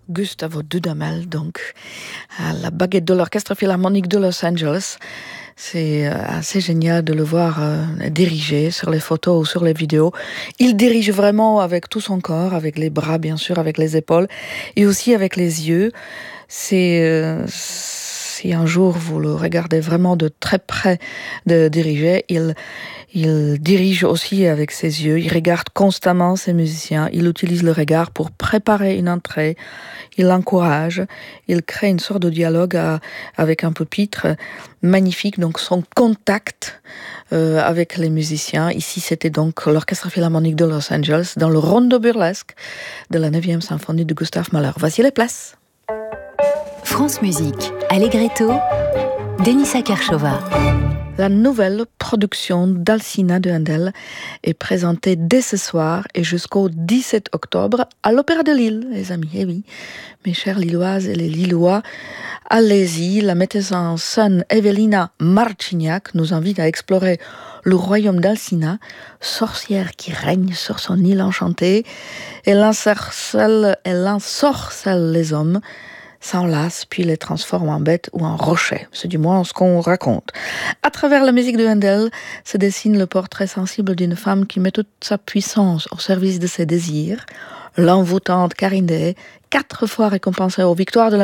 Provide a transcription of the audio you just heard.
Gustavo Dudamel, donc, à la baguette de l'Orchestre Philharmonique de Los Angeles. C'est assez génial de le voir diriger sur les photos ou sur les vidéos. Il dirige vraiment avec tout son corps, avec les bras bien sûr, avec les épaules et aussi avec les yeux. Si un jour vous le regardez vraiment de très près de diriger, il dirige aussi avec ses yeux, il regarde constamment ses musiciens, il utilise le regard pour préparer une entrée, il encourage, il crée une sorte de dialogue avec un pupitre magnifique, donc son contact avec les musiciens. Ici, c'était donc l'Orchestre Philharmonique de Los Angeles dans le rondo burlesque de la 9e symphonie de Gustav Mahler. Voici les places. France Musique, Allegretto, Denisa Kershova. La nouvelle production d'Alcina de Handel est présentée dès ce soir et jusqu'au 17 octobre à l'Opéra de Lille, les amis. Eh oui, mes chères Lilloises et les Lillois, allez-y. La metteuse en scène Evelina Marcignac nous invite à explorer le royaume d'Alcina, sorcière qui règne sur son île enchantée. Elle ensorcelle les hommes, s'enlace puis les transforme en bêtes ou en rochers. C'est du moins ce qu'on raconte. À travers la musique de Handel se dessine le portrait sensible d'une femme qui met toute sa puissance au service de ses désirs. L'envoûtante Carindé, 4 fois récompensée aux victoires de la